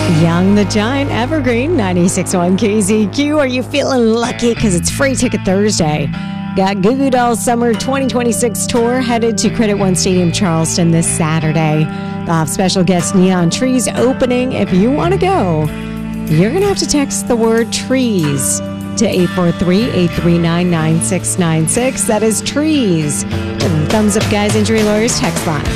Young the Giant, Evergreen, 96.1 KZQ. Are you feeling lucky? Because it's Free Ticket Thursday. Got Goo Goo Dolls Summer 2026 Tour headed to Credit One Stadium, Charleston this Saturday. They'll have special guest Neon Trees opening. If you want to go, you're going to have to text the word TREES to 843-839-9696. That is TREES. Thumbs Up Guys Injury Lawyers text line.